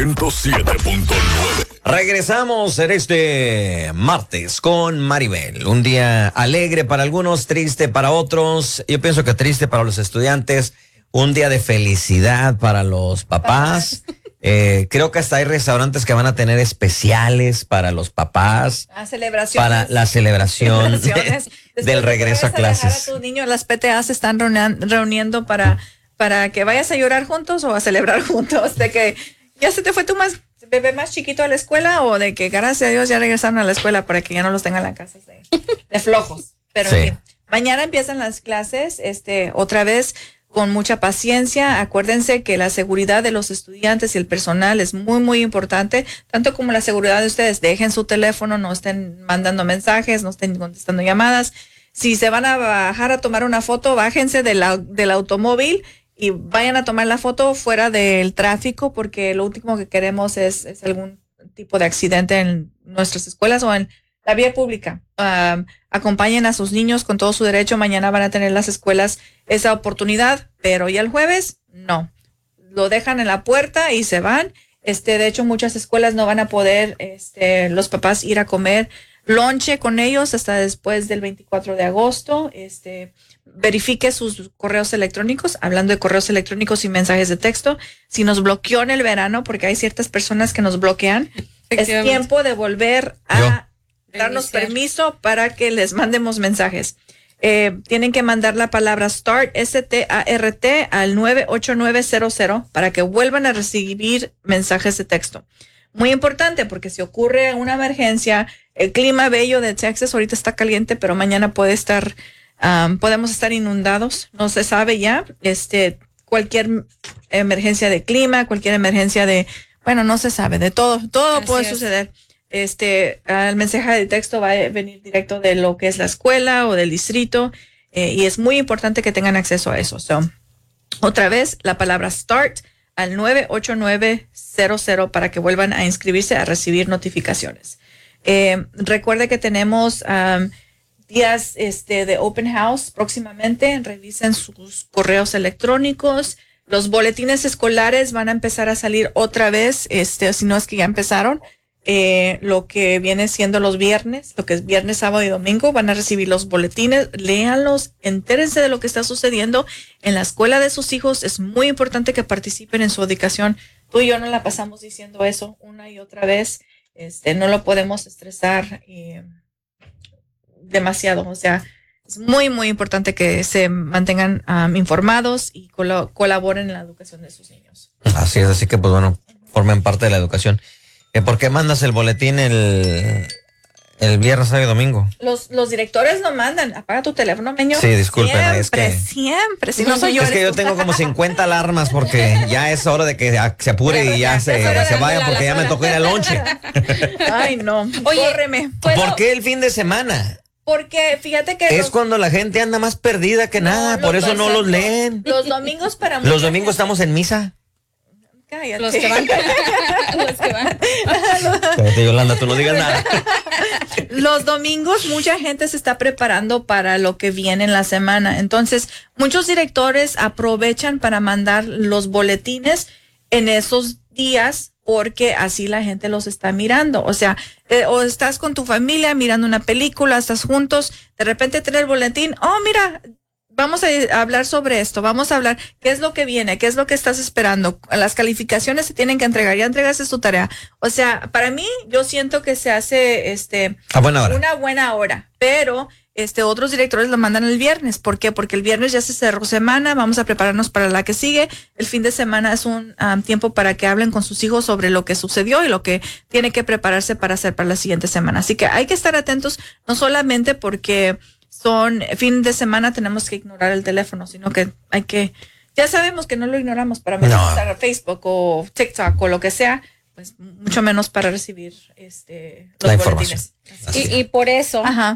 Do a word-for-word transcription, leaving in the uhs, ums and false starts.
ciento siete punto nueve. Regresamos en este martes con Maribel. Un día alegre para algunos, triste para otros. Yo pienso que triste para los estudiantes. Un día de felicidad para los papás. Eh, creo que hasta hay restaurantes que van a tener especiales para los papás. Ah, celebraciones. Para la celebración Celebraciones. de, del regreso a clases. A, a tus niños, las P T A se están reuniendo para, para que vayas a llorar juntos o a celebrar juntos. De que ya se te fue tu más, bebé más chiquito a la escuela, o de que gracias a Dios ya regresaron a la escuela para que ya no los tengan en la casa de, de flojos. Pero sí. En fin, mañana empiezan las clases, este, otra vez, con mucha paciencia. Acuérdense que la seguridad de los estudiantes y el personal es muy, muy importante, tanto como la seguridad de ustedes. Dejen su teléfono, no estén mandando mensajes, no estén contestando llamadas. Si se van a bajar a tomar una foto, bájense de la, del automóvil y vayan a tomar la foto fuera del tráfico, porque lo último que queremos es, es algún tipo de accidente en nuestras escuelas o en la vía pública. Um, acompañen a sus niños con todo su derecho. Mañana van a tener las escuelas esa oportunidad, pero ya el jueves no. Lo dejan en la puerta y se van. Este, de hecho, muchas escuelas no van a poder, este, los papás ir a comer lonche con ellos hasta después del veinticuatro de agosto. Este, verifique sus correos electrónicos. Hablando de correos electrónicos y mensajes de texto, si nos bloqueó en el verano, porque hay ciertas personas que nos bloquean, es tiempo de volver a Yo. darnos Iniciar. permiso para que les mandemos mensajes. Eh, tienen que mandar la palabra START, S T A R T, al nueve ocho nueve cero cero para que vuelvan a recibir mensajes de texto. Muy importante, porque si ocurre una emergencia, el clima bello de Texas ahorita está caliente, pero mañana puede estar, um, podemos estar inundados. No se sabe ya. Este, cualquier emergencia de clima, cualquier emergencia de, bueno, no se sabe, de todo, todo Así puede es. suceder. Este, el mensaje de texto va a venir directo de lo que es la escuela o del distrito, eh, y es muy importante que tengan acceso a eso. So, otra vez, la palabra START al nueve ocho nueve cero cero para que vuelvan a inscribirse a recibir notificaciones. Eh, recuerde que tenemos um, días este, de open house próximamente. Revisen sus correos electrónicos. Los boletines escolares van a empezar a salir otra vez, este, si no es que ya empezaron. Eh, lo que viene siendo los viernes, lo que es viernes, sábado y domingo, van a recibir los boletines. Léanlos, entérense de lo que está sucediendo en la escuela de sus hijos. Es muy importante que participen en su educación. Tú y yo no la pasamos diciendo eso una y otra vez. Este, no lo podemos estresar eh, demasiado. O sea, es muy, muy importante que se mantengan um, informados y col- colaboren en la educación de sus niños. Así es, así que pues bueno, formen parte de la educación. ¿Por qué mandas el boletín el, el viernes, sábado y domingo? Los, los directores lo mandan. Apaga tu teléfono, meño. Sí, disculpen. Siempre, es que, siempre. Si no soy yo. Es que yo tengo como cincuenta alarmas porque ya es hora de que se apure y ya se, se vaya porque ya me tocó ir al lonche. Ay, no. Oye, córreme. ¿Por qué el fin de semana? Porque fíjate que... Es los, cuando la gente anda más perdida que no, nada, por eso no los leen. Los domingos para Los domingos estamos en misa. Cállate. Los que van. Los que van. Cállate, Yolanda, tú no digas nada. Los domingos mucha gente se está preparando para lo que viene en la semana. Entonces, muchos directores aprovechan para mandar los boletines en esos días porque así la gente los está mirando. O sea, eh, o estás con tu familia mirando una película, estás juntos, de repente tenés el boletín. Oh, mira, vamos a hablar sobre esto, vamos a hablar qué es lo que viene, qué es lo que estás esperando. Las calificaciones se tienen que entregar, ya entregaste tu tarea. O sea, para mí, yo siento que se hace este a buena hora. una buena hora, pero este otros directores lo mandan el viernes. ¿Por qué? Porque el viernes ya se cerró semana, vamos a prepararnos para la que sigue. El fin de semana es un um, tiempo para que hablen con sus hijos sobre lo que sucedió y lo que tiene que prepararse para hacer para la siguiente semana. Así que hay que estar atentos, no solamente porque son fin de semana tenemos que ignorar el teléfono, sino que hay que, ya sabemos que no lo ignoramos para meternos a Facebook o TikTok o lo que sea, pues mucho menos para recibir este los la boletines. información. Y, y por eso Ajá.